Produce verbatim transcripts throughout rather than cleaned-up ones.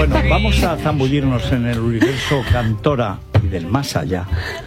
Bueno, vamos a zambullirnos en el universo Cantora y del más allá.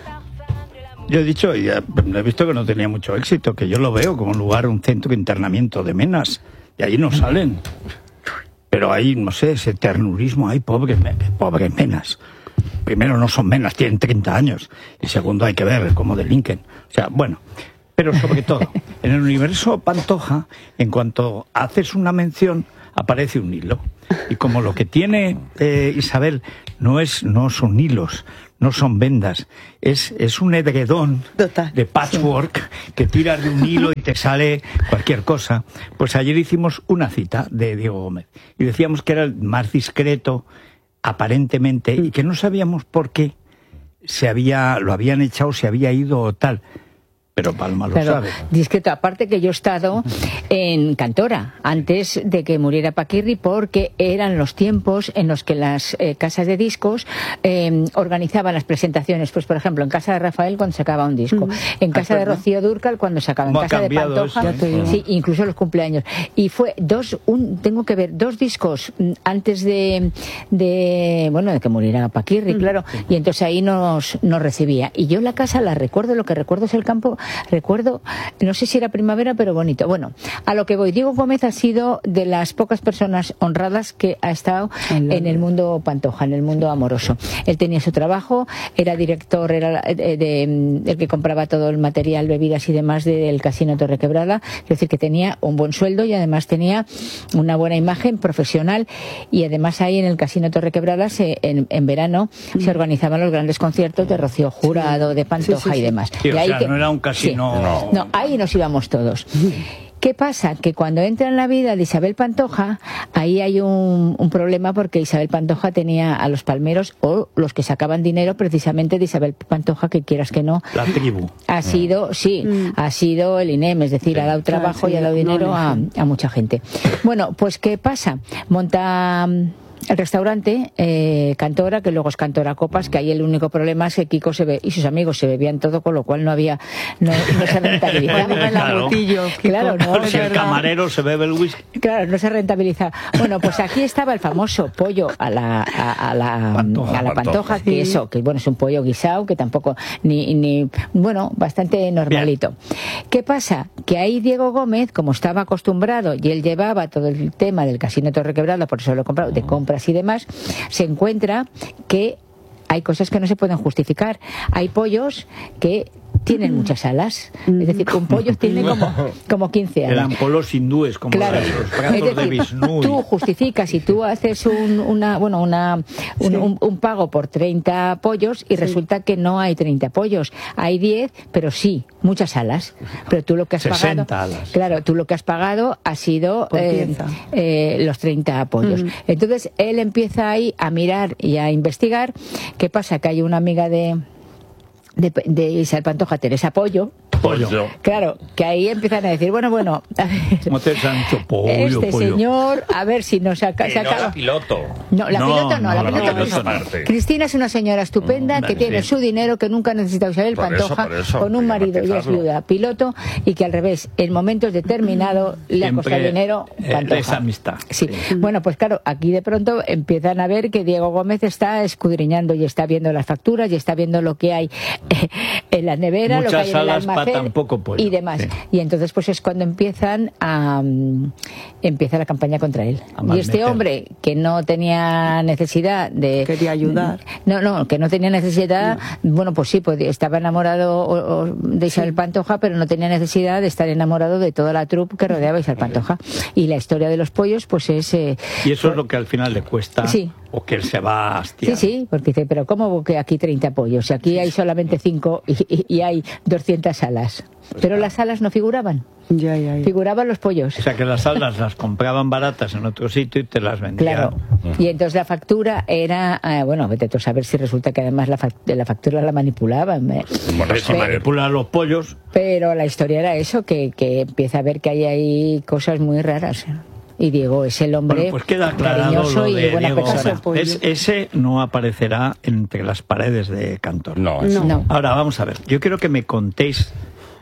Yo he dicho, y he visto que no tenía mucho éxito, que yo lo veo como un lugar, un centro de internamiento de menas, y ahí no salen. Pero ahí, no sé, ese ternurismo, hay pobres, pobres menas. Primero, no son menas, tienen treinta años, y segundo, hay que ver cómo delinquen. O sea, bueno, pero sobre todo, en el universo Pantoja, en cuanto haces una mención, aparece un hilo. Y como lo que tiene eh, Isabel no es no son hilos, no son vendas, es, es un edredón Total, de patchwork sí. que tiras de un hilo y te sale cualquier cosa. Pues ayer hicimos una cita de Diego Gómez y decíamos que era el más discreto, aparentemente, y que no sabíamos por qué se había, lo habían echado, se había ido o tal. Pero Palma lo claro, sabe. Discreto, aparte que yo he estado en Cantora antes de que muriera Paquirri, porque eran los tiempos en los que las eh, casas de discos eh, organizaban las presentaciones. Pues por ejemplo, en casa de Rafael cuando sacaba un disco, mm. en casa de Rocío Dúrcal cuando sacaba, en casa de Pantoja, eso, ¿eh? Sí, incluso los cumpleaños. Y fue dos, un, tengo que ver, dos discos antes de, de bueno, de que muriera Paquirri, mm. claro, sí. Y entonces ahí nos, nos recibía. Y yo la casa la recuerdo, lo que recuerdo es el campo. Recuerdo, no sé si era primavera, pero bonito. Bueno, a lo que voy, Diego Gómez ha sido de las pocas personas honradas que ha estado en el mundo Pantoja, en el mundo amoroso. Él tenía su trabajo, era director, era de, de, el que compraba todo el material, bebidas y demás del Casino Torrequebrada, es decir, que tenía un buen sueldo y además tenía una buena imagen profesional, y además ahí en el Casino Torrequebrada se, en, en verano mm. se organizaban los grandes conciertos de Rocío Jurado, de Pantoja sí, sí, sí. y demás. Sí, y o ahí sea, que, no era un casino... Sí. No. no, ahí nos íbamos todos. ¿Qué pasa? Que cuando entra en la vida de Isabel Pantoja, ahí hay un, un problema, porque Isabel Pantoja tenía a los palmeros, o los que sacaban dinero precisamente de Isabel Pantoja, que quieras que no... La tribu. Ha sido, sí, mm. ha sido el INEM, es decir, sí. ha dado trabajo claro, sí, y ha dado dinero no, a, a mucha gente. Bueno, pues ¿qué pasa? Monta... el restaurante eh, Cantora, que luego es Cantora Copas, que ahí el único problema es que Kiko se ve, y sus amigos se bebían todo, con lo cual no había, no, no se rentabilizaba. Claro, claro, no, si el camarero se bebe el whisky. Claro, no se rentabiliza. Bueno, pues aquí estaba el famoso pollo a la, a, a la, Pantoja, a la Pantoja, Pantoja, que sí. eso, que bueno, es un pollo guisado, que tampoco, ni, ni bueno, bastante normalito. Bien. ¿Qué pasa? Que ahí Diego Gómez, como estaba acostumbrado, y él llevaba todo el tema del Casino Torrequebrada, por eso lo he comprado, de compra y demás, se encuentra que hay cosas que no se pueden justificar. Hay pollos que tienen muchas alas, es decir, un pollo tiene como, como quince alas. Eran pollos hindúes, como claro. los brazos decir, de Vishnu. Tú justificas y tú haces un, una, bueno, una, un, sí. un, un pago por treinta pollos y sí. resulta que no hay treinta pollos, hay diez, pero sí, muchas alas. Pero tú lo que has pagado, alas. Claro, tú lo que has pagado ha sido eh, eh, los treinta pollos. Mm. Entonces él empieza ahí a mirar y a investigar. ¿Qué pasa? Que hay una amiga de De, de Isabel Pantoja, Teresa Pollo. Pollo. Claro, que ahí empiezan a decir, bueno, bueno, a ver, ¿cómo te Sancho? Pollo, este pollo. señor, a ver si nos saca... Que no la piloto. No, la no, piloto no, no, la la piloto piloto no. no. Cristina es una señora estupenda mm, que tiene sí. su dinero, que nunca ha necesitado Isabel por Pantoja, eso, eso, con un marido y es viuda, piloto, y que al revés, en momentos determinados le ha costado dinero Pantoja. Eh, esa amistad. Sí. sí. Bueno, pues claro, aquí de pronto empiezan a ver que Diego Gómez está escudriñando y está viendo las facturas y está viendo lo que hay en la nevera, muchas lo que hay en el alas almacén para tan poco pollo. Y demás. Sí. Y entonces pues es cuando empiezan a um, empieza la campaña contra él. Y este hombre que no tenía necesidad de... Quería ayudar. No, no, que no tenía necesidad, no. bueno, pues sí, pues estaba enamorado o, o de Isabel sí. Pantoja, pero no tenía necesidad de estar enamorado de toda la troupe que rodeaba a Isabel Pantoja. Y la historia de los pollos, pues es... Eh, y eso pues, es lo que al final le cuesta... Sí. O que él se va a hastiar. Sí, sí, porque dice, pero ¿cómo que aquí treinta pollos? Si aquí sí. hay solamente cinco y, y, y hay doscientas alas. Pues pero claro. las alas no figuraban. Ya, ya, ya. Figuraban los pollos. O sea, que las alas las compraban baratas en otro sitio y te las vendían. Claro. Uh-huh. Y entonces la factura era... Eh, bueno, vete tú a saber si resulta que además la, fact- la factura la manipulaban. ¿eh? Bueno, si manipulan los pollos... Pero la historia era eso, que, que empieza a ver que hay ahí cosas muy raras. Y Diego es el hombre bueno, pues queda cariñoso y de buena Diego, persona. Es, ese no aparecerá entre las paredes de Cantor. No, no. no. Ahora, vamos a ver. Yo quiero que me contéis...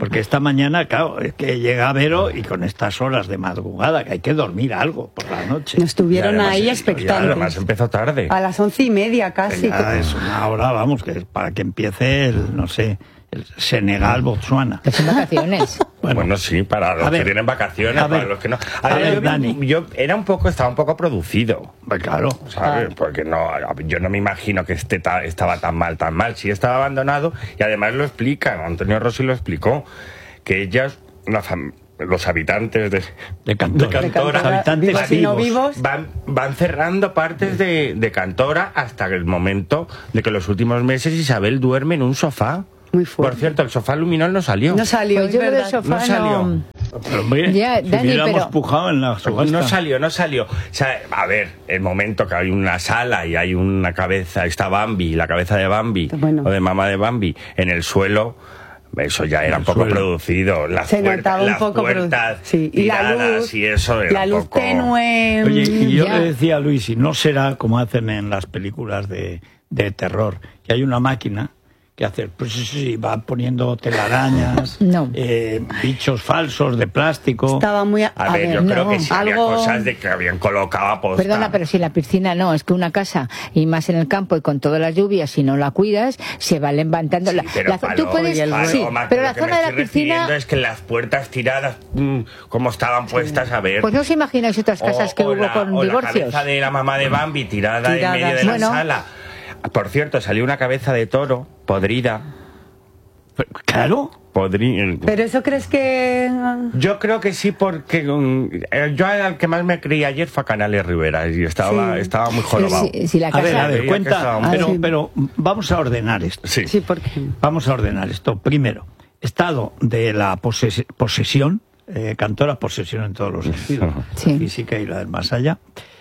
Porque esta mañana, claro, es que llega Vero y con estas horas de madrugada, que hay que dormir algo por la noche. Nos estuvieron además, ahí y expectantes. además empezó tarde. A las once y media casi. Ya es una hora, vamos, que es para que empiece el, no sé, el Senegal, Botsuana. Pues son vacaciones. Bueno, bueno, sí, para los a ver, que tienen vacaciones, a ver, para los que no. A, a ver, ver, yo, Dani. yo era un poco, estaba un poco producido. Pues claro. ¿Sabes? Ah. Porque no, yo no me imagino que este ta- estaba tan mal, tan mal. Sí estaba abandonado y además lo explican, Antonio Rossi lo explicó, que ellas, la fam- los habitantes de, De Cantora. de Cantora, Los habitantes vivos y no vivos. van, van cerrando partes de, de Cantora hasta el momento de que los últimos meses Isabel duerme en un sofá. Muy fuerte. Por cierto, el sofá luminol no salió. No salió, Pues es yo creo que el verdad. sofá No salió. no... Pero, hombre, Ya, si Dani, hubiéramos pero- pujado en la subasta. No salió, no salió. O sea, a ver, el momento que hay una sala y hay una cabeza, está Bambi, la cabeza de Bambi, Bueno. o de mamá de Bambi, en el suelo, eso ya era En un el poco suelo. producido. Las Se puertas, notaba un las poco puertas produ- sí. Y la tiradas luz, y eso era la un luz poco... tenue. Oye, y yo Ya. le decía a Luis, y no será como hacen en las películas de, de terror, que hay una máquina que hace, pues sí, sí, va poniendo telarañas, No. eh, bichos falsos de plástico. Estaba muy... A, A ver, ver, yo creo no, que sí había algo- cosas de que habían colocado a posta. Perdona, pero si la piscina no, es que una casa, y más en el campo y con todas las lluvias, si no la cuidas, se va levantando. Sí, la, pero la- Paloma, tú puedes, Paloma, sí, pero lo la que me zona de la estoy piscina, refiriendo es que las puertas tiradas, mm, como estaban puestas, a ver... pues no os imagináis otras casas O- que o hubo la- con o divorcios. La cabeza de la mamá de Bambi tirada Tirada, en medio de bueno. la sala. Por cierto, salió una cabeza de toro podrida. Pero, claro. Podri- Pero eso crees que... Yo creo que sí, porque um, eh, yo al que más me creí ayer fue a Canales Rivera y estaba, Sí. estaba muy Pero jorobado. si, si la A casa, ver, a ver, Veía que cuenta, estaba- pero, Ah, sí. pero vamos a ordenar esto. Sí. Sí, porque... Vamos a ordenar esto. Primero, estado de la poses- posesión, eh, Cantora, posesión en todos los sentidos, Sí. la física y la del más allá,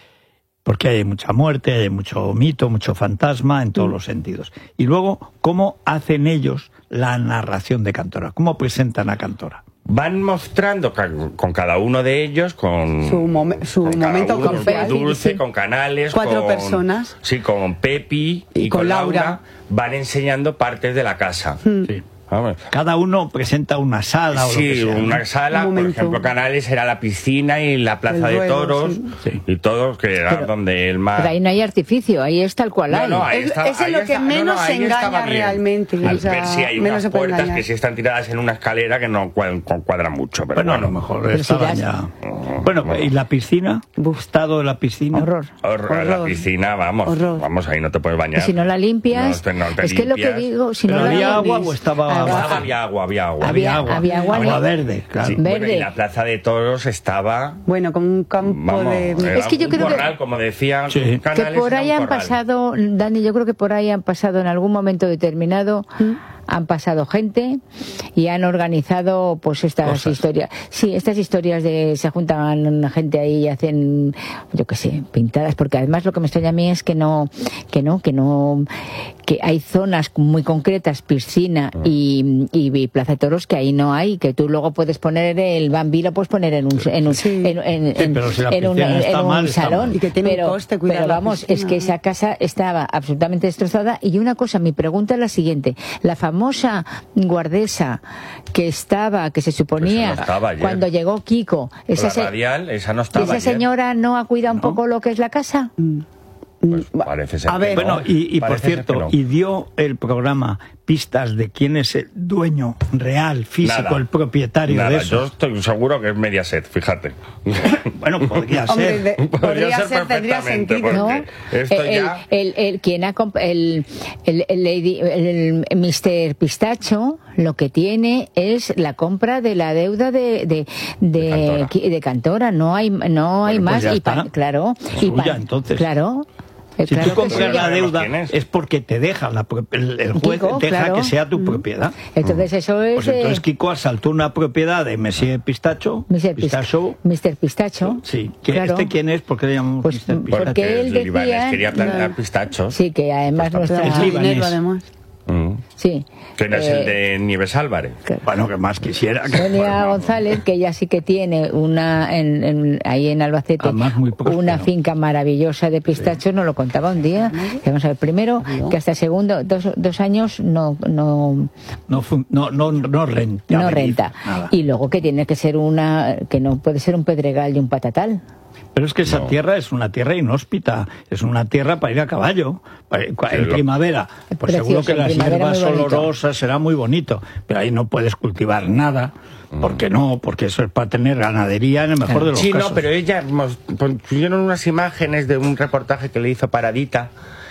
porque hay mucha muerte, hay mucho mito, mucho fantasma en todos los sentidos. Y luego, ¿cómo hacen ellos la narración de Cantora? ¿Cómo presentan a Cantora? Van mostrando ca- con cada uno de ellos, con Su momen- su con cada momento uno, con con Pepi, Dulce, sí. con Canales, Cuatro con- personas. Sí, con Pepi y, Y con con Laura. Laura. Van enseñando partes de la casa. Sí. Vamos. Cada uno presenta una sala o lo que Sí, sea, ¿no? una sala, Un por momento. ejemplo, Canales era la piscina y la plaza El de ruedo, toros sí. Sí. y todo, que era Pero- donde el mar... pero ahí no hay artificio, ahí es tal cual No, hay. no, ahí Es- estaba- eso es ahí lo que está- no, menos no, ahí engaña estaba bien. realmente, Al o sea, ver si hay menos unas se puede puertas engañar. que sí están tiradas en una escalera que no cuadran, cuadran mucho, pero Bueno, a bueno. lo mejor Pero si estaban las- ya... Bueno, ¿y la piscina? ¿Estado de la piscina? Horror. Horror, La Horror. piscina, vamos, Horror. vamos, ahí no te puedes bañar. Que si no la limpias, No te- no te es que lo que limpias. digo, si ¿Pero no la había agua limpias- o estaba Agua. baja? Había agua, había agua. Había- agua. había agua, Agua ¿no? verde, claro. Sí, bueno, Verde. y la plaza de toros estaba... Bueno, con un campo Vamos, de... era Es que yo un creo que- corral, como decían Sí. Canales, Que por era ahí un han corral. pasado, Dani, yo creo que por ahí han pasado en algún momento determinado, han pasado gente y han organizado pues estas Cosas. historias. Sí, estas historias de se juntan gente ahí y hacen, yo qué sé, pintadas, porque además lo que me extraña a mí es que no, que no, que no, que hay zonas muy concretas, piscina y, y, y plaza de toros que ahí no hay, que tú luego puedes poner el Bambi, lo puedes poner en un, en un, Sí. en, en- Sí, en- pero si la en un- piscina en está un mal, está salón. mal. Y que tiene un pero, coste cuidar pero la vamos, es piscina. que esa casa estaba absolutamente destrozada. Y una cosa, mi pregunta es la siguiente: la famosa guardesa que estaba, que se suponía Pues no estaba ayer. cuando llegó Kiko, esa, La se- radial, esa no ¿y estaba esa ayer. señora no ha cuidado un poco lo que es la casa? Pues parece ser A que ver. no. Bueno, y, y por Parece ser cierto, que no. y dio el programa pistas de quién es el dueño real, físico, Nada. el propietario Nada, de yo eso. estoy seguro que es Mediaset, fíjate. Bueno, podría Hombre, ser. de- podría ser, tendría perfectamente, sentido. ¿No? porque esto el, ya... el, el- quien ha comp- el, el, el, lady- el- el mister Pistacho lo que tiene es la compra de la deuda de de, de, De Cantora. qui- de Cantora. No hay no hay Bueno, pues más ya y pa- está. claro Es y suya, pa- entonces. claro. eh, Si claro tú que compras sí. la sabemos deuda quién es. es porque te deja, la pro- el, el juez Kiko, deja claro. que sea tu propiedad. Entonces eso es Pues eh, entonces Kiko asaltó una propiedad de Monsieur Pistacho. mister Pistacho. mister Pistacho. Sí. ¿Qué- Claro. ¿Este quién es? ¿Por qué le llamamos Pues, mister porque Pistacho? Porque él el libanés decía- quería plantar No. pistachos. Sí, que además Pues nuestra es Mucho libanés. dinero, además. Mm. Sí. Que no es Eh, el de Nieves Álvarez. que- Bueno, que más quisiera. Que Sonia fuera, vamos. González, que ella sí que tiene una en, en- ahí en Albacete, Además, muy próspero. una finca maravillosa de pistachos, nos lo contaba un día. Que vamos a ver, primero, que hasta segundo, dos, dos años no, no, No, fun- no, no, no renta. no renta. Nada. Y luego que tiene que ser una, que no puede ser un pedregal y un patatal. Pero es que esa No. tierra es una tierra inhóspita, es una tierra para ir a caballo. Para- En lo- primavera, pues Precioso, seguro que en las primavera hierbas muy bonito. olorosas será muy bonito, pero ahí no puedes cultivar nada. ¿Por qué no? Porque eso es para tener ganadería en el mejor Claro. de los Sí, casos. no, pero ella mos- pusieron unas imágenes de un reportaje que le hizo Paradita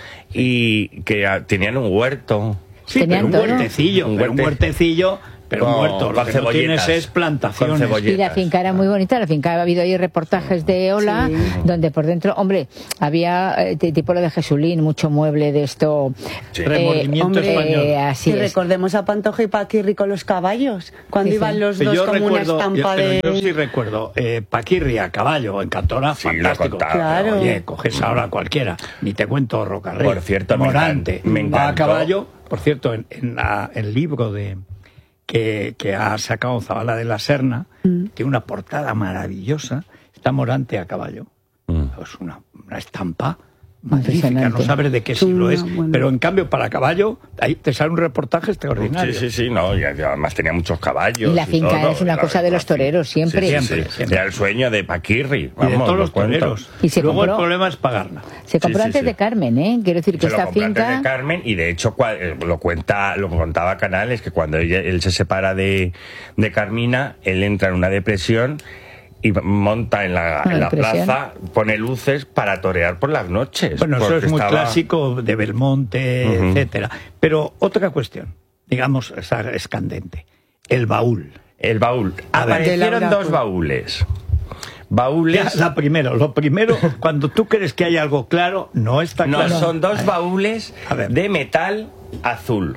y que ah, tenían un huerto. Sí, Tenían pero un todo. huertecillo, Un pero un huerte- huertecillo, pero un Con- huerto. Lo con que no cebolletas. tienes es Con plantaciones. cebolletas. Y la finca era muy bonita, la finca ha habido ahí reportajes de Ola, Sí. donde por dentro, hombre, había eh, t- tipo lo de Jesulín, mucho mueble de esto. Sí. Remordimiento hombre, español. eh, así Y es. recordemos a Pantoja y Paquirri con los caballos, cuando Sí, sí. iban los Pero dos yo como una recuerdo, estampa yo, de... pero yo sí recuerdo, eh, Paquirri a caballo en Cantora, Sí, lo fantástico. contaba. Claro. Oye, coges ahora cualquiera, ni te cuento Rocarrey. Por cierto, me Morante, encan- me va a encantó. caballo, por cierto, en, en la- el libro de que, que ha sacado Zabala de la Serna, tiene una portada maravillosa, está Morante a caballo. Mm. Es una, una estampa magnífica, Impresionante. no sabes de qué Es siglo una es, buena- pero en cambio para caballo, ahí te sale un reportaje extraordinario. Sí, sí, sí, no, y además tenía muchos caballos. Y la finca todo, es una la- cosa de la los finca. toreros, siempre. Sí, sí, Siempre, sí. siempre. Era el sueño de Paquirri. Y de Vamos, todos lo los cuento. toreros. Y se Luego el compró- problema es pagarla. Se compró Sí, sí, antes sí. de Carmen, ¿eh? Quiero decir que Se lo esta compró antes finca... de Carmen y de hecho cua- eh, lo cuenta lo contaba Canales, que cuando ella- él se separa de, de Carmina, él entra en una depresión y monta en la, Una en la depresión. plaza, pone luces para torear por las noches. Bueno, eso porque es muy estaba- clásico de Belmonte, Ujú. etcétera. Pero otra cuestión, digamos, esa es candente. El baúl. El baúl. A ver, Aparecieron de Laura dos Cruz. baúles. Ya, Baúles. la primero, lo primero, cuando tú crees que hay algo claro, no está No, claro. son dos Ay, baúles A ver. de metal azul.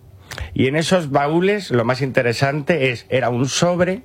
Y en esos baúles lo más interesante es, era un sobre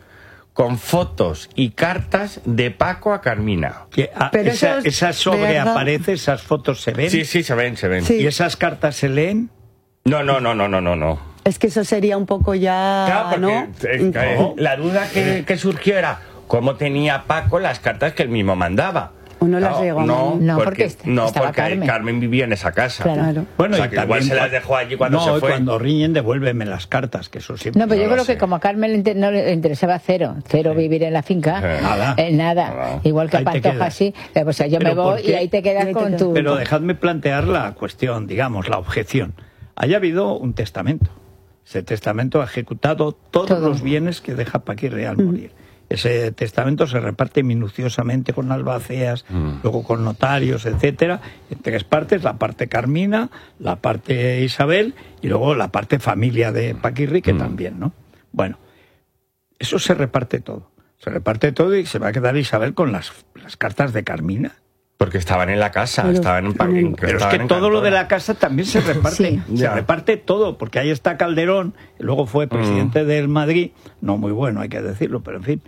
con fotos y cartas de Paco a Carmina. que, ah, Pero esa, eso es esa sobre verdad. aparece, esas fotos se ven, Sí, sí, se ven, se ven. Sí. y esas cartas se leen. No, no, no, no, no, no, no. Es que eso sería un poco ya, Claro, porque ¿no? eh, eh, No. la duda que, que surgió era cómo tenía Paco las cartas que él mismo mandaba. ¿O no las Claro, llegó a No, mandar? No, porque, porque est- no, estaba porque Carmen. Carmen vivía en esa casa. Claro. Bueno, o sea, y que igual también se las cua- dejó allí cuando no, se fue. cuando riñen, devuélveme las cartas, que eso siempre. No, pero No yo lo creo sé. que como a Carmen le inter- no le interesaba cero, cero vivir en la finca, Eh, nada. eh, nada. Nada. Igual que a Ahí te Pantoja, quedas. sí. Eh, O sea, yo Pero me ¿por voy y qué? ahí te quedas Y ahí te con quedas. tu... Pero dejadme plantear la cuestión, digamos, la objeción. Haya habido un testamento. Ese testamento ha ejecutado todos Todo. los bienes que deja Paquirri al morir. Ese testamento se reparte minuciosamente con albaceas, luego con notarios, etcétera, en tres partes: la parte Carmina, la parte Isabel y luego la parte familia de Paquirri, que también, ¿no? Bueno, eso se reparte todo. Se reparte todo y se va a quedar Isabel con las, las cartas de Carmina. Porque estaban en la casa, Pero- estaban en, pa- en- Pero es estaban que en todo lo de Cantora. la casa también se reparte. Sí. Se Ya. reparte todo, porque ahí está Calderón, que luego fue presidente del Madrid, no muy bueno, hay que decirlo, pero en fin.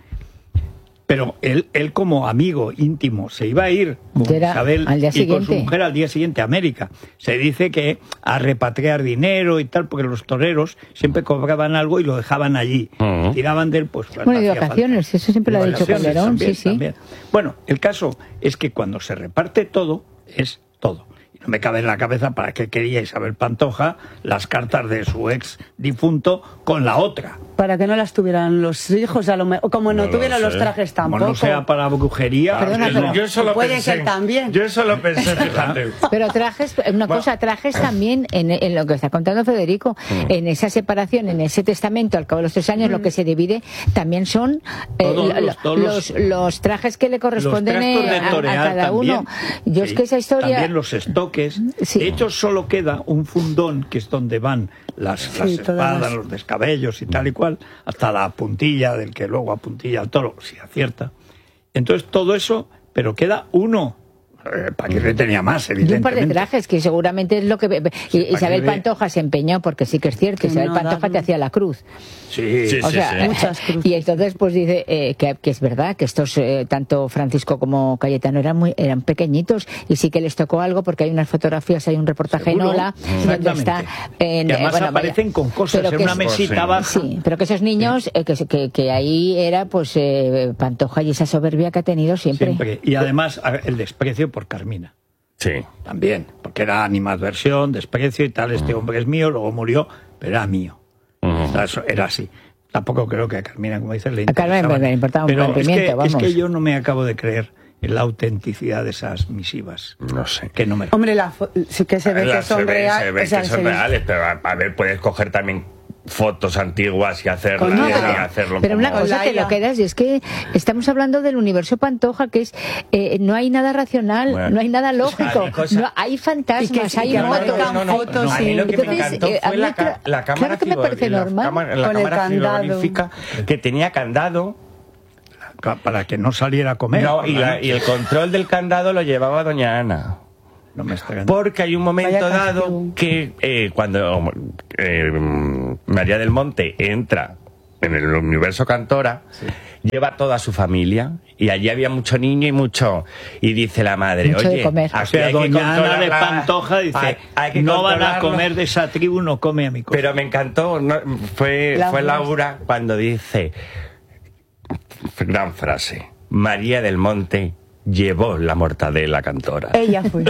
Pero él, él como amigo íntimo se iba a ir con Era Isabel al día y con su siguiente. mujer al día siguiente a América. Se dice que a repatriar dinero y tal, porque los toreros siempre cobraban algo y lo dejaban allí. Ujú. Tiraban de él, pues... cuando Bueno, y de hacía vacaciones, falta. eso siempre De lo ha dicho vacaciones Calderón, también, sí, sí. también. Bueno, el caso es que cuando se reparte todo, es todo. Y no me cabe en la cabeza para qué quería Isabel Pantoja las cartas de su ex difunto con la otra. Para que no las tuvieran los hijos, a lo mejor, como no, No lo tuvieran sé. los trajes Como tampoco. no sea para brujería... Perdona, pues pero- no. Yo eso lo Puede pensé. ser también. Yo eso lo pensé, fíjate. Pero trajes, una Bueno. cosa, trajes también, en, en lo que está contando Federico, en esa separación, en ese testamento, al cabo de los tres años, lo que se divide también son eh, Todos lo- los- todos los, los- los trajes que le corresponden Los eh, tractos de a, a torear cada uno. también. Yo es Sí, que esa historia... También los estoques. Sí. De hecho, solo queda un fundón, que es donde van las, Sí, las todas espadas, las- los descabellos y tal y cual, hasta la puntilla, del que luego apuntilla al toro, si acierta. Entonces, todo eso, pero queda uno. Eh, Paquirri tenía más, Y un par de evidentemente. trajes, que seguramente es lo que... Sí, y Isabel Paquirri- Pantoja se empeñó, porque sí que es cierto, Que Isabel no Pantoja daban- te hacía la cruz. Sí, Sí, O sí, sea, sí. Muchas cruces. y entonces pues dice eh, que, que es verdad que estos, eh, tanto Francisco como Cayetano eran muy eran pequeñitos y sí que les tocó algo porque hay unas fotografías, hay un reportaje Seguro. en Ola donde Exactamente. está... En, Que además bueno, aparecen vaya. con cosas Pero en que una es- mesita Sí. baja. Sí, pero que esos niños, eh, que, que, que ahí era pues eh, Pantoja y esa soberbia que ha tenido siempre. Siempre. Y además a- el desprecio por Carmina. Sí. También, porque era animadversión, desprecio y tal, este hombre es mío, luego murió, pero era mío. O sea, eso era así. Tampoco creo que a Carmina, como dices, le A Carmen interesaba. le importaba un Pero buen es pimiento, que, es vamos. que yo no me acabo de creer en la autenticidad de esas misivas. No sé. Que no me... Hombre, la fo- sí que se ve Las- que son se ve- reales. se ve o sea, que son se ve- reales, pero a, a ver, puedes coger también fotos antiguas y hacerlas Con No, y nada. hacerlo pero como... una cosa la te lo I A. quedas y es que estamos hablando del universo Pantoja, que es eh, no hay nada racional, Bueno. no hay nada lógico, Hay cosa- no, hay fantasmas, Y que- y hay que motos, aparezcan hay- fotos A mí lo que me Entonces, encantó eh, a fue mí la, ca- cla- la cámara, claro que me parece frigor- la normal. cámara- la Con el cámara candado. frigorífica que tenía candado. Para que no saliera a comer. No, por y, la la- noche. y el control del candado lo llevaba doña Ana. No me extraña. Porque hay un momento Vaya dado castigo. que eh, cuando eh, María del Monte entra en el universo Cantora, lleva a toda su familia y allí había mucho niño y mucho... Y dice la madre, Mucho de oye, comer. O aquí sea, hay que doña Ana de controlarla, Pantoja dice, hay- hay que no van a controlarlo". comer de esa tribu, no come a mi cosa. Pero me encantó, no, fue, La fue frase. Laura cuando dice, gran frase, María del Monte llevó la mortadela Cantora. Ella fue.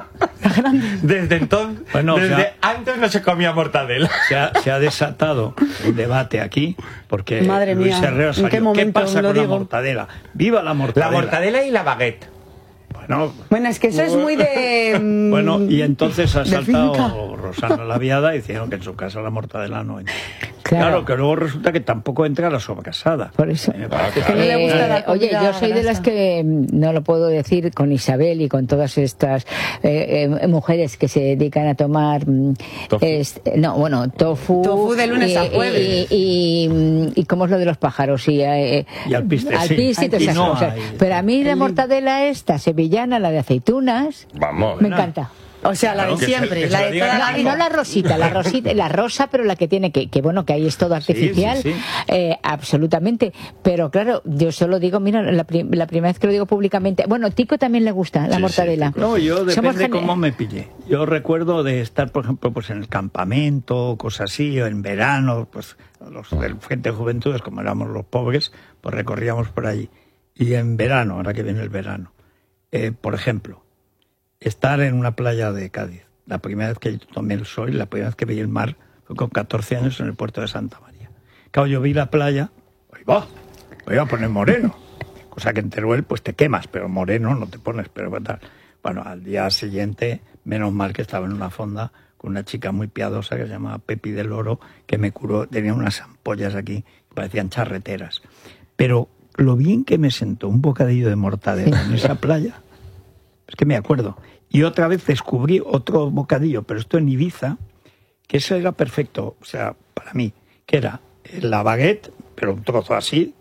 Desde entonces, Bueno, o desde sea- antes no se comía mortadela. Se ha, se ha desatado un debate aquí porque Madre Luis mía, Herrero ¿en salió. qué momento pasa lo con la digo? mortadela? ¡Viva la La mortadela! mortadela y la baguette. Bueno, Bueno, es que eso es muy de. mm, bueno, y entonces ha de saltado finca. Rosana Laviada diciendo que en su casa la mortadela no entra. Claro. Claro, que luego resulta que tampoco entra la sobrasada. Por eso. Me parece Es que no le que- gusta la Eh, oye, comida yo soy de las grasa. que mm, no lo puedo decir con Isabel y con todas estas eh, eh, mujeres que se dedican a tomar mm, Tofu. es- no, bueno, tofu, Tofu de lunes y, a jueves. y, y, mm, y cómo es lo de los pájaros y, eh, Y alpiste, sí. alpiste y todas esas Quinoa cosas. y- Pero a mí la mortadela esta sevillana, la de aceitunas, Vamos. me encanta. O sea, la Claro, de que se- siempre. que se la lo de digan toda a la No, vida. no la rosita, la rosita, la rosa, pero la que tiene que, que bueno, que ahí es todo artificial, sí, sí. eh, absolutamente. Pero claro, yo solo digo, mira, la, prim- la primera vez que lo digo públicamente, bueno, Tico también le gusta la Sí, mortadela. sí, No, yo Somos depende gene- cómo me pille. Yo recuerdo de estar, por ejemplo, pues en el campamento, cosas así, o en verano, pues los del Frente de Juventudes, como éramos los pobres, pues recorríamos por allí. Y en verano, ahora que viene el verano, eh, por ejemplo, estar en una playa de Cádiz. La primera vez que yo tomé el sol, la primera vez que vi el mar, fue con catorce años en el puerto de Santa María. Claro, yo vi la playa, ahí va, voy a poner moreno. Cosa que en Teruel pues te quemas, pero moreno no te pones, pero ¿qué tal? Bueno, al día siguiente, menos mal que estaba en una fonda con una chica muy piadosa que se llamaba Pepi del Oro, que me curó, tenía unas ampollas aquí que parecían charreteras. Pero lo bien que me sentó un bocadillo de mortadela en esa playa, es que me acuerdo. Y otra vez descubrí otro bocadillo, pero esto en Ibiza, que ese era perfecto, o sea, para mí, que era la baguette, pero un trozo así,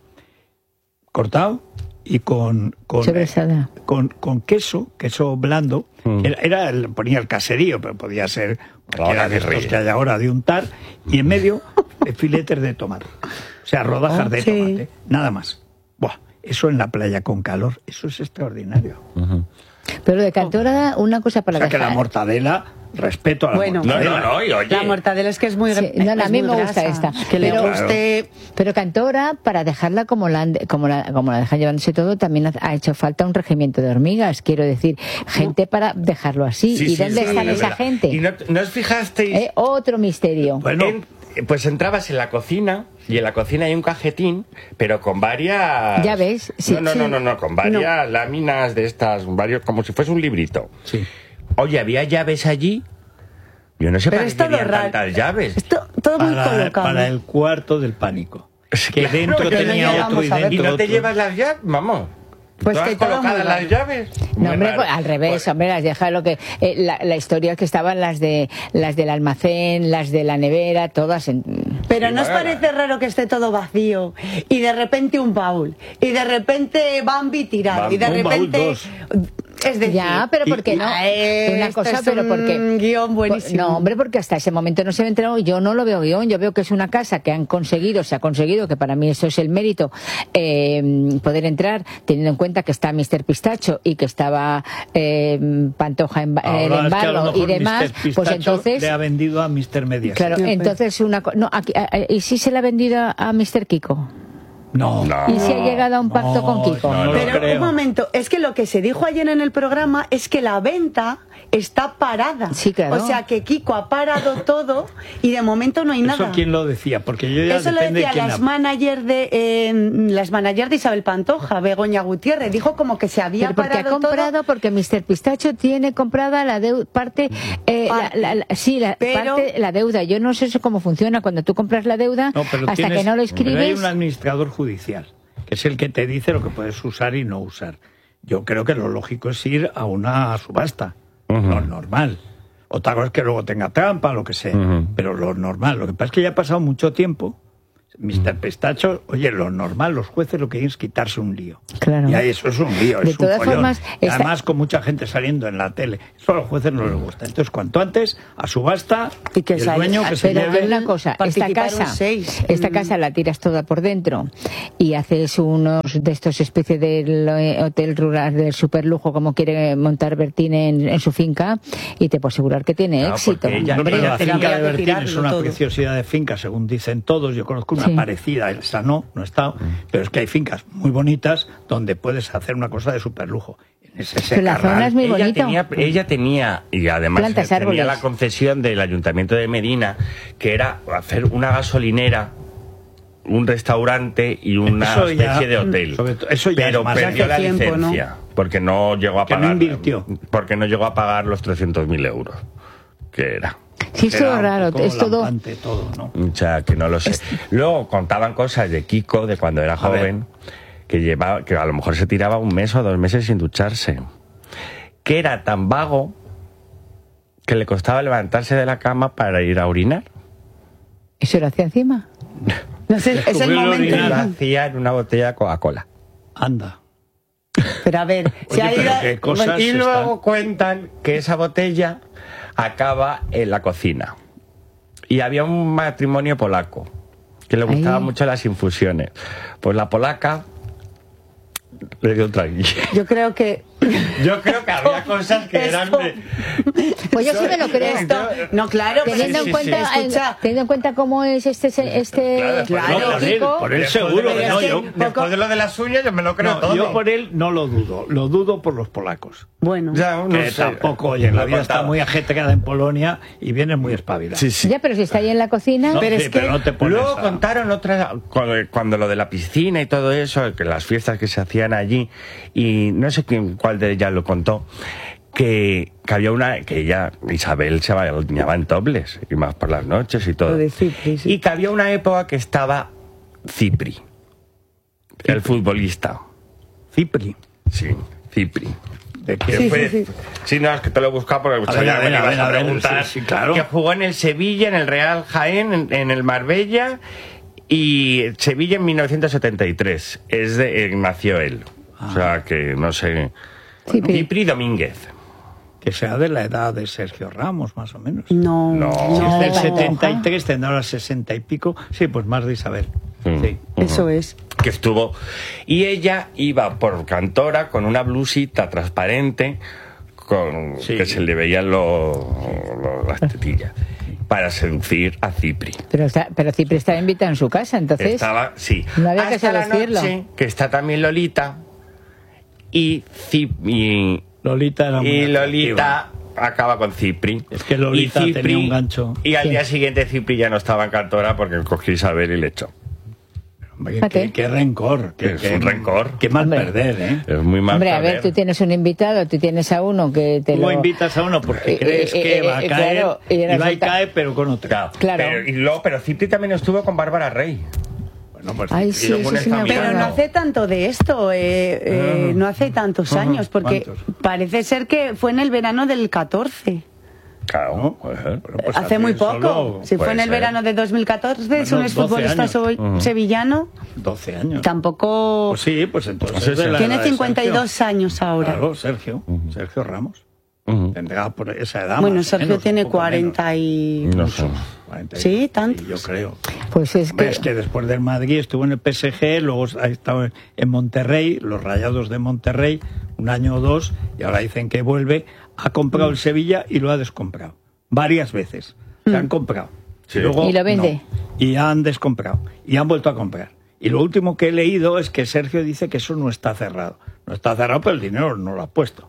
cortado, y con con, Sobrasada. con, con queso, queso blando, Mm. que era, era el- ponía el caserío, pero podía ser cualquiera Ahora de que estos ríe. que hay ahora de untar, y en medio eh, filetes de tomate, o sea, rodajas Oh, de sí. tomate, nada más. Buah, eso en la playa con calor, eso es extraordinario. Pero de Cantora, una cosa O para sea, que la dejar. mortadela, respeto a la Bueno. No, mortadela. no, no, y oye. La mortadela es que es muy. Sí, no, no, a es mí muy me gusta grasa. esta. Que le Pero- guste. Pero Cantora, para dejarla como la, han- como la, como la dejan llevándose todo, también ha, ha hecho falta un regimiento de hormigas. Quiero decir, gente para dejarlo así. Sí, ¿Y sí, dónde sí, están es esa verdad. gente? ¿Y no, no os fijasteis? Eh, Otro misterio. Bueno, En- pues entrabas en la cocina y en la cocina hay un cajetín, pero con varias... Llaves, sí, no, no, sí. no, no, no, con varias láminas de estas, varios, como si fuese un librito. sí. Oye, había llaves allí. Yo no sé Pero para es qué todo querían raro. tantas llaves. Esto, todo muy Para, colocado. para el cuarto del pánico. Que Claro, dentro que no tenía llegamos otro y a ver. ¿Y dentro no te otro. llevas las llaves? Vamos. Pues ¿Todas que todo colocadas muy las raro. llaves? No, Muy hombre, raro. pues, al revés, Pues- hombre, las deja lo que eh, la, la historia que estaban las de las del almacén, las de la nevera, todas en... Pero Sí, ¿no os bueno. parece raro que esté todo vacío y de repente un baúl y de repente Bambi tirado Bambi. y de Un baúl, repente dos. Es decir, ya, pero ¿por qué no? Eh, Una esto cosa, es pero un porque guión buenísimo. No, hombre, porque hasta ese momento no se me ha enterado. Yo no lo veo guión. Yo veo que es una casa que han conseguido, se ha conseguido, que para mí eso es el mérito, eh, poder entrar, teniendo en cuenta que está míster Pistacho y que estaba eh, Pantoja en, Ahora en es que a lo Embargo mejor y demás, míster pues Pistacho entonces... le ha vendido a míster Mediaset. Claro, Sí, entonces una co- no, aquí, a- a- ¿y si se le ha vendido a, a míster Kiko? No, No. ¿Y si ha llegado a un pacto No, con Kiko? no lo Pero creo. un momento, es que lo que se dijo ayer en el programa es que la venta está parada. Sí, claro. O sea que Kiko ha parado todo y de momento no hay nada. ¿Eso quién lo decía? Porque yo ya Eso lo depende decía de quién las la- managers de eh, las managers de Isabel Pantoja, Begoña Gutiérrez, dijo como que se había Pero porque ha parado comprado, todo. porque míster Pistacho tiene comprada la deuda, parte, eh, Parte. La, la- la- sí, la, Pero- parte, la deuda. Yo no sé eso cómo funciona cuando tú compras la deuda, No, pero hasta tienes- que no lo pero hay escribes. un administrador judicial, que es el que te dice lo que puedes usar y no usar. Yo creo que lo lógico es ir a una subasta, Ujú. lo normal. Otra cosa es que luego tenga trampa, lo que sea, Ujú. pero lo normal. Lo que pasa es que ya ha pasado mucho tiempo. míster Pistacho, oye, lo normal, los jueces lo que quieren es quitarse un lío. Claro. Y ahí eso es un lío, De es un todas follón. formas, Y esta- además con mucha gente saliendo en la tele. Eso a los jueces no les gusta. Entonces, cuanto antes, a subasta, Y que el salga- dueño que se Pero lleve... hay una cosa, esta participar un casa, seis. esta Mm. casa la tiras toda por dentro y haces unos de estos especie del eh, hotel rural del superlujo como quiere montar Bertín en, en su finca y te puedo asegurar que tiene Claro, éxito. porque ella- Hombre, Hombre, la pero finca habría de que Bertín es tirarlo una todo. preciosidad de finca, según dicen todos. Yo conozco una Sí. parecida, esa no, no he estado, pero es que hay fincas muy bonitas donde puedes hacer una cosa de superlujo. En ese Pero la secarral. zona es muy ella bonito. tenía, ella tenía, y además Plantas, tenía árboles. la concesión del Ayuntamiento de Medina, que era hacer una gasolinera, un restaurante y una Eso ya- especie de hotel. sobre todo- eso ya Pero es más perdió hace la tiempo, ¿no? licencia, porque no llegó a Que no pagar. invirtió. Porque no llegó a pagar los trescientos mil euros, que era. Sí, es Era todo un raro, poco es todo... lampante todo, ¿no? O sea, que no lo sé. Luego contaban cosas de Kiko, de cuando era A ver. joven, que llevaba, que a lo mejor se tiraba un mes o dos meses sin ducharse. Que era tan vago que le costaba levantarse de la cama para ir a orinar. ¿Eso lo hacía encima? No sé, es el Descubrió el momento. Y lo orinar. hacía en una botella de Coca-Cola. Anda. Pero a ver, si Oye, ha pero ido... qué cosas Y luego están- cuentan que esa botella acaba en la cocina. Y había un matrimonio polaco que le gustaban Ay. mucho las infusiones. Pues la polaca le dio un traguillo. Yo creo que... Yo creo que había cosas que eran Esto- de... Pues yo sí me lo creo. Esto, no, claro, pero Teniendo, sí, en sí, cuenta, sí. Escucha, teniendo en cuenta cómo es este este Claro, claro, No, por él, Kiko, por él Después seguro. de- que no, es que- yo, Después de lo de las uñas yo me lo creo no, todo. yo por él no lo dudo. Lo dudo por los polacos. bueno, Ya, no que sé. tampoco, oye, la Lo vida está contaba. muy ajetreada en Polonia y vienen muy espabilados. Sí, sí. ya, pero si está ahí en la cocina, No, pero sí, es que pero no te pones Luego a- contaron otra, cuando, cuando lo de la piscina y todo eso, que las fiestas que se hacían allí, y no sé quién, cuál de ellas lo contó, que, que había una, que ella, Isabel, se bañaba en topless, y más por las noches y todo. Lo de Cipri, sí. Y que había una época que estaba Cipri, el futbolista. Cipri. Sí, Cipri. ¿De Que qué? Sí, fue- sí, sí. sí, no, es que te lo he buscado porque A ver, sabía a que ver, me a ibas ver, a a ver, preguntar. sí, sí, claro. Que jugó en el Sevilla, en el Real Jaén, en, en el Marbella y Sevilla en mil novecientos setenta y tres. Es de, eh, nació él. O sea que no sé. Cipri. Cipri Domínguez. Que sea de la edad de Sergio Ramos, más o menos. no, No. Si es del No. setenta y tres, tendrá ahora sesenta y pico. Sí, pues más de Isabel. Mm. Sí. eso es. Que estuvo. Y ella iba por Cantora con una blusita transparente con Sí. que se le veían los, los- las tetillas para seducir a Cipri. pero está, pero Cipri estaba invitado en su casa, entonces Estaba, sí. no había que Hasta la seducirlo. noche, que está también Lolita y, Cip- y, Lolita era muy y atractiva. Lolita acaba con Cipri. Es que Lolita Y tenía un gancho. Y al Sí. día siguiente Cipri ya no estaba en Cantora porque cogió a Isabel y le echó. Hombre, Fíjate. qué, qué rencor. Qué, Es qué- un rencor. Qué mal Hombre. perder, ¿eh? Es muy mal. Hombre, a saber. ver, tú tienes un invitado, tú tienes a uno que te Tú lo... invitas a uno porque Eh, crees eh, que eh, va a eh, caer claro, y y va y resulta- cae, pero con otra. Claro. Claro. Pero, y luego, pero Cipri también estuvo con Bárbara Rey. Bueno, pues Ay, sí, sí, luego eso una sí me familia. Pero acuerdo. no hace tanto de esto, eh, eh, Ah. no hace tantos años, porque ¿Cuántos? parece ser que fue en el verano del catorce. Claro, ¿no? puede ser. Bueno, pues hace muy poco. solo Si fue puede en el ser. verano de dos mil catorce, es un Bueno, exfutbolista doce años. so- Ujú. sevillano. doce años. Tampoco. Pues sí, pues entonces... Sí, sí. de la Tiene edad de cincuenta y dos Sergio. años ahora. Claro, Sergio. Sergio Ramos. Ujú. Tendrá por esa edad. Bueno, más o Sergio menos, tiene un poco cuarenta y. No sé. menos. cuarenta y- Sí, tantos. Yo creo. Pues es Hombre, que... es que después del Madrid estuvo en el P S G, luego ha estado en Monterrey, los Rayados de Monterrey, un año o dos, y ahora dicen que vuelve. Ha comprado el Sevilla y lo ha descomprado. Varias veces. Se han comprado. Sí. luego, ¿Y lo vende? no. Y han descomprado. Y han vuelto a comprar. Y lo último que he leído es que Sergio dice que eso no está cerrado. No está cerrado, pero el dinero no lo ha puesto.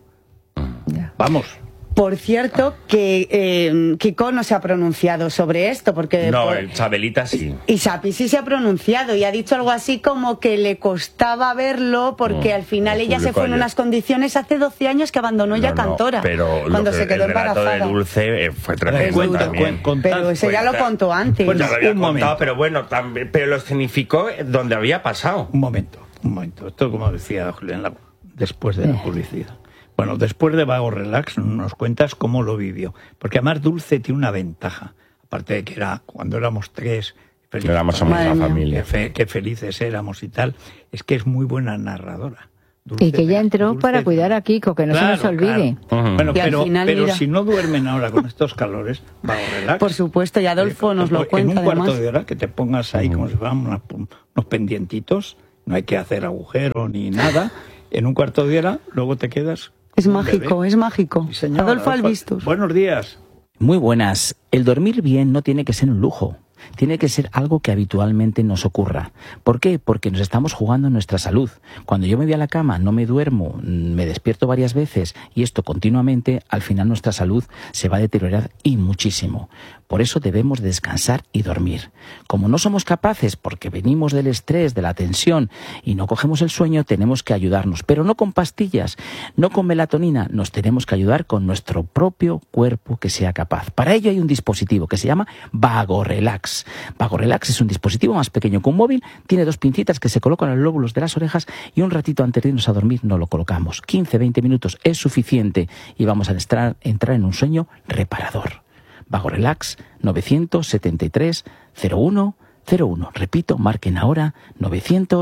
Ya. Vamos. Por cierto, que eh, Kiko no se ha pronunciado sobre esto, porque... No, por- el Chabelita sí. Y Sapi sí se ha pronunciado y ha dicho algo así como que le costaba verlo porque Mm, al final lo ella se publicó fue en ayer. unas condiciones hace doce años que abandonó ya No, no, Cantora, pero lo cuando que- se quedó el relato embarazada. de Dulce eh, fue tremendo Cuenta, también. cuen- contad, Pero ese ya lo Cuenta. contó antes. Pues Ya lo había Un contado, momento. pero bueno, también, pero lo escenificó donde había pasado. Un momento, un momento. Esto, como decía Julián, la- después de la publicidad. Bueno, después de Vago Relax nos cuentas cómo lo vivió. Porque además Dulce tiene una ventaja. Aparte de que era cuando éramos tres, felices, Éramos somos Madre una mía. familia. qué, fe- qué felices éramos y tal. Es que es muy buena narradora. Dulce, Y que ya entró Dulce- para cuidar a Kiko, que no Claro, se nos olvide. claro. Ujú. Bueno, Y al pero, final, pero mira. si no duermen ahora con estos calores, Vago Relax. Por supuesto, y Adolfo Eh, nos lo en cuenta un cuarto además. de hora que te pongas ahí como si fueran unas- unos pendientitos, no hay que hacer agujero ni nada. En un cuarto de hora, luego te quedas. Es un mágico, bebé. es mágico. Sí, señor, Adolfo Adolfo, Albistus. Buenos días. Muy buenas. El dormir bien no tiene que ser un lujo. Tiene que ser algo que habitualmente nos ocurra. ¿Por qué? Porque nos estamos jugando nuestra salud. Cuando yo me voy a la cama, no me duermo, me despierto varias veces y esto continuamente, al final nuestra salud se va a deteriorar y muchísimo. Por eso debemos descansar y dormir. Como no somos capaces, porque venimos del estrés, de la tensión y no cogemos el sueño, tenemos que ayudarnos. Pero no con pastillas, no con melatonina, nos tenemos que ayudar con nuestro propio cuerpo que sea capaz. Para ello hay un dispositivo que se llama Vago Relax. Vago Relax es un dispositivo más pequeño que un móvil, tiene dos pincitas que se colocan en los lóbulos de las orejas y un ratito antes de irnos a dormir nos lo colocamos. quince a veinte minutos es suficiente y vamos a entrar, entrar en un sueño reparador. Vago Relax nueve siete tres cero uno cero uno. Repito, marquen ahora nueve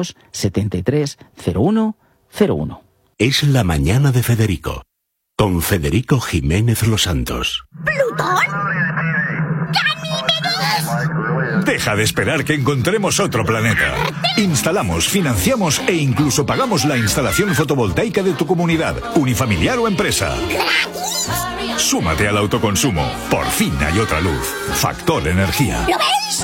siete tres cero uno cero uno. Es la mañana de Federico, con Federico Jiménez Los Santos. Deja de esperar que encontremos otro planeta. Instalamos, financiamos e incluso pagamos la instalación fotovoltaica de tu comunidad, unifamiliar o empresa. Súmate al autoconsumo. Por fin hay otra luz. Factor Energía. ¿Lo veis?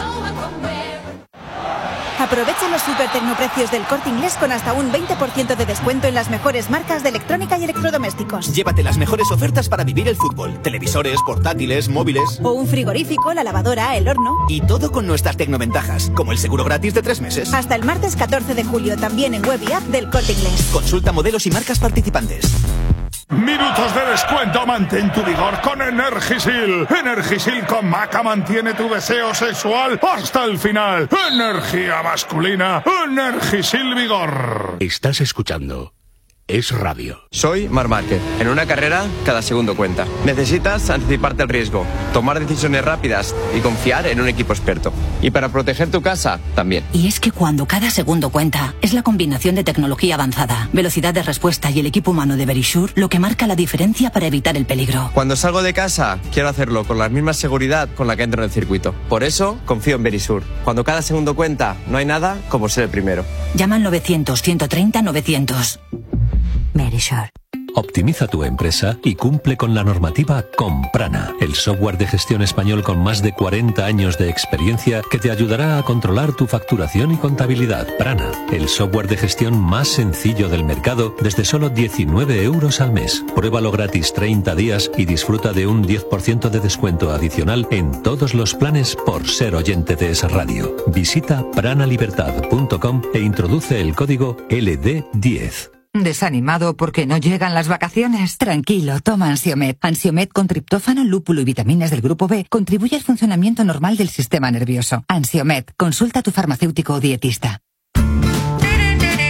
Aprovecha los super tecnoprecios del Corte Inglés con hasta un veinte por ciento de descuento en las mejores marcas de electrónica y electrodomésticos. Llévate las mejores ofertas para vivir el fútbol. Televisores, portátiles, móviles. O un frigorífico, la lavadora, el horno. Y todo con nuestras tecnoventajas, como el seguro gratis de tres meses. Hasta el martes catorce de julio, también en web y app del Corte Inglés. Consulta modelos y marcas participantes. Minutos de descuento, mantén tu vigor con Energisil. Energisil con maca mantiene tu deseo sexual hasta el final. Energía masculina, Energisil Vigor. Estás escuchando Es Radio. Soy Marc Márquez. En una carrera, cada segundo cuenta. Necesitas anticiparte al riesgo, tomar decisiones rápidas y confiar en un equipo experto. Y para proteger tu casa, también. Y es que cuando cada segundo cuenta, es la combinación de tecnología avanzada, velocidad de respuesta y el equipo humano de Verisure lo que marca la diferencia para evitar el peligro. Cuando salgo de casa, quiero hacerlo con la misma seguridad con la que entro en el circuito. Por eso, confío en Verisure. Cuando cada segundo cuenta, no hay nada como ser el primero. Llama al novecientos, ciento treinta, novecientos. Verisure. Optimiza tu empresa y cumple con la normativa con Prana, el software de gestión español con más de cuarenta años de experiencia que te ayudará a controlar tu facturación y contabilidad. Prana, el software de gestión más sencillo del mercado desde solo diecinueve euros al mes. Pruébalo gratis treinta días y disfruta de un diez por ciento de descuento adicional en todos los planes por ser oyente de esa radio. Visita pranalibertad punto com e introduce el código L D diez. ¿Desanimado porque no llegan las vacaciones? Tranquilo, toma Ansiomed. Ansiomed con triptófano, lúpulo y vitaminas del grupo B contribuye al funcionamiento normal del sistema nervioso. Ansiomed, consulta a tu farmacéutico o dietista.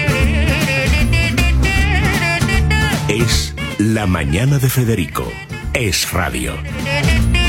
Es la mañana de Federico, es radio.